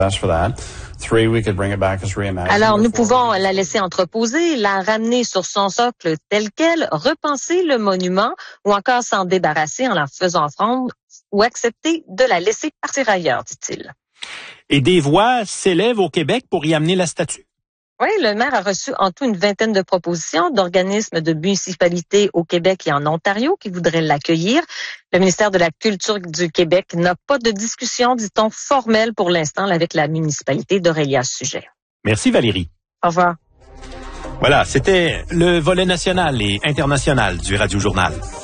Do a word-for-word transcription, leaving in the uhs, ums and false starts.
Alors, nous pouvons la laisser entreposer, la ramener sur son socle tel quel, repenser le monument ou encore s'en débarrasser en la faisant fondre ou accepter de la laisser partir ailleurs, dit-il. Et des voix s'élèvent au Québec pour y amener la statue. Oui, le maire a reçu en tout une vingtaine de propositions d'organismes de municipalités au Québec et en Ontario qui voudraient l'accueillir. Le ministère de la Culture du Québec n'a pas de discussion, dit-on, formelle pour l'instant avec la municipalité d'Orillia à ce sujet. Merci Valérie. Au revoir. Voilà, c'était le volet national et international du Radio Journal.